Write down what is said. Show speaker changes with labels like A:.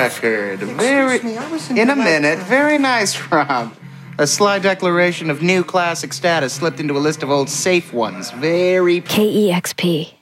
A: record.
B: Excuse me, I was
A: in a minute. Very nice, Rob. A sly declaration of new classic status slipped into a list of old safe ones. Very...
C: KEXP.